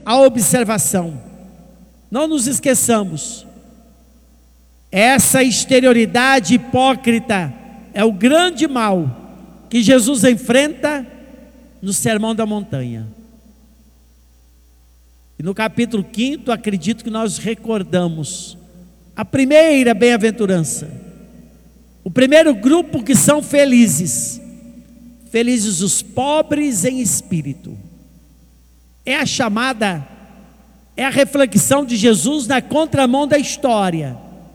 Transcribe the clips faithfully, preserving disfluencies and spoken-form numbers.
a observação. Não nos esqueçamos, essa exterioridade hipócrita é o grande mal que Jesus enfrenta no Sermão da Montanha. E no capítulo quinto, acredito que nós recordamos a primeira bem-aventurança, o primeiro grupo que são felizes, felizes os pobres em espírito. É a chamada, é a reflexão de Jesus na contramão da história,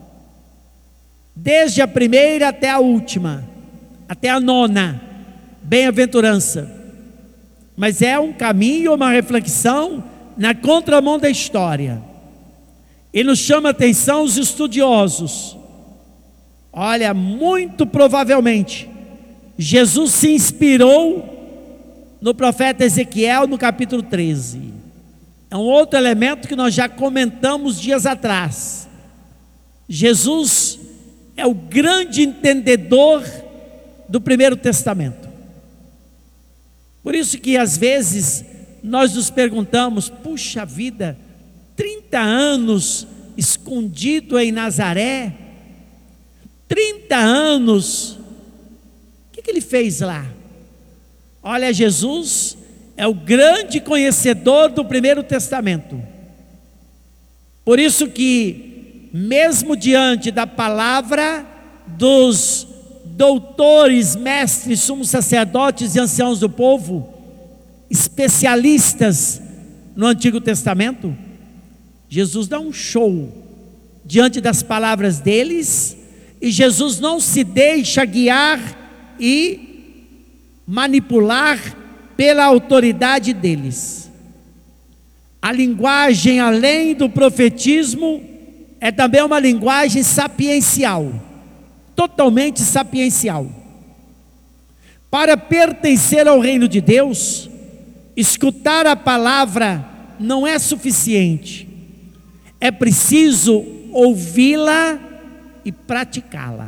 desde a primeira até a última, até a nona bem-aventurança. Mas é um caminho, uma reflexão na contramão da história. E nos chama a atenção os estudiosos. Olha, muito provavelmente Jesus se inspirou no profeta Ezequiel, no capítulo treze. É um outro elemento que nós já comentamos dias atrás. Jesus é o grande entendedor do Primeiro Testamento. Por isso que às vezes nós nos perguntamos: puxa vida, trinta anos escondido em Nazaré, trinta anos, o que, que ele fez lá? Olha, Jesus é o grande conhecedor do Primeiro Testamento. Por isso que, mesmo diante da palavra dos doutores, mestres, sumos sacerdotes e anciãos do povo, especialistas no Antigo Testamento, Jesus dá um show diante das palavras deles, e Jesus não se deixa guiar e manipular pela autoridade deles. A linguagem, além do profetismo, é também uma linguagem sapiencial, totalmente sapiencial. Para pertencer ao reino de Deus, escutar a palavra não é suficiente, é preciso ouvi-la e praticá-la.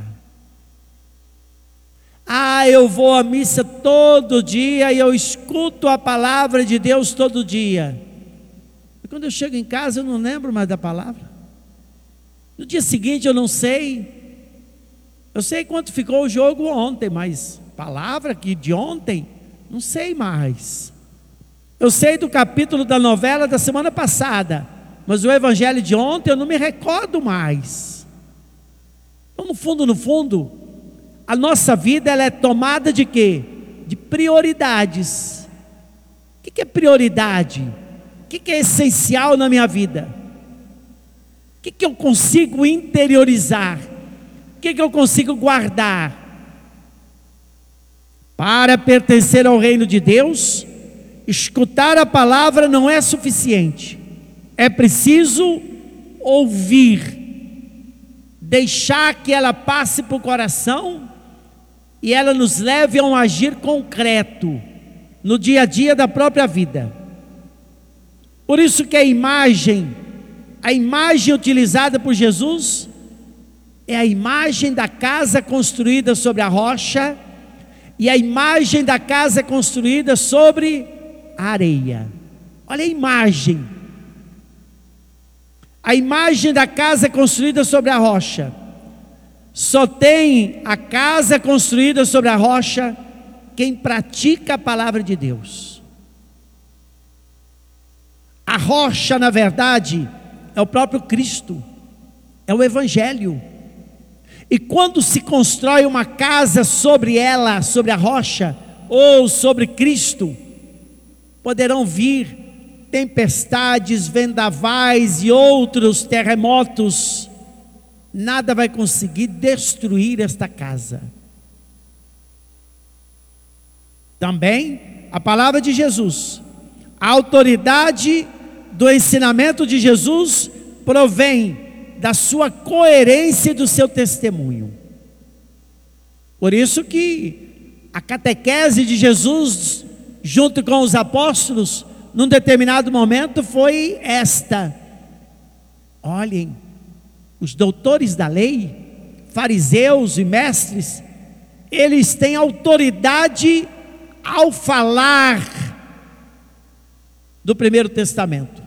Ah, eu vou à missa todo dia e eu escuto a palavra de Deus todo dia. E quando eu chego em casa eu não lembro mais da palavra. No dia seguinte eu não sei. Eu sei quanto ficou o jogo ontem, mas palavra que de ontem, não sei mais. Eu sei do capítulo da novela da semana passada, mas o evangelho de ontem eu não me recordo mais. Então, no fundo, no fundo, a nossa vida ela é tomada de quê? De prioridades. O que é prioridade? O que é essencial na minha vida? O que eu consigo interiorizar? O que eu consigo guardar? Para pertencer ao reino de Deus, escutar a palavra não é suficiente. É preciso ouvir, deixar que ela passe para o coração e ela nos leve a um agir concreto no dia a dia da própria vida. Por isso que a imagem, a imagem utilizada por Jesus é a imagem da casa construída sobre a rocha e a imagem da casa construída sobre a areia. Olha a imagem. A imagem da casa construída sobre a rocha. Só tem a casa construída sobre a rocha quem pratica a palavra de Deus. A rocha, na verdade, é o próprio Cristo, é o Evangelho. E quando se constrói uma casa sobre ela, sobre a rocha, ou sobre Cristo, poderão vir tempestades, vendavais e outros terremotos, nada vai conseguir destruir esta casa. Também a palavra de Jesus, a autoridade do ensinamento de Jesus provém da sua coerência e do seu testemunho. Por isso que a catequese de Jesus, junto com os apóstolos, num determinado momento foi esta: olhem, os doutores da lei, fariseus e mestres, eles têm autoridade ao falar do Primeiro Testamento.